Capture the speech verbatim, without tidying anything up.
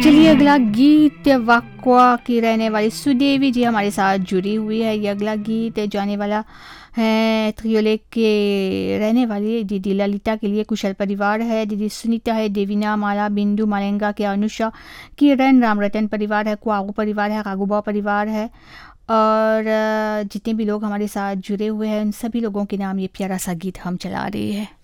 चलिए अगला गीत वाकवा की रहने वाली सुदेवी जी हमारे साथ जुड़ी हुई है। ये अगला गीत जाने वाला है त्रियोले के रहने वाली दीदी ललिता के लिए, कुशल परिवार है, दीदी सुनीता है, देवीना, माला, बिंदु, मालेंगा के, अनुषा, किरण, रामरतन परिवार है, कुआगू परिवार है, कागूबा परिवार है, और जितने भी लोग हमारे साथ जुड़े हुए हैं उन सभी लोगों के नाम ये प्यारा सा गीत हम चला रहे हैं।